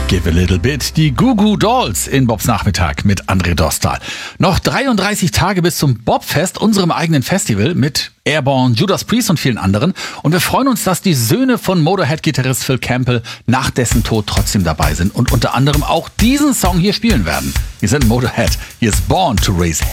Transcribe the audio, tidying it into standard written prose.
Give a little bit. Die Goo Goo Dolls in Bobs Nachmittag mit André Dostal. Noch 33 Tage bis zum Bobfest, unserem eigenen Festival mit Airborne, Judas Priest und vielen anderen. Und wir freuen uns, dass die Söhne von Motorhead-Gitarrist Phil Campbell nach dessen Tod trotzdem dabei sind und unter anderem auch diesen Song hier spielen werden. Wir sind Motorhead. Hier ist Born to Raise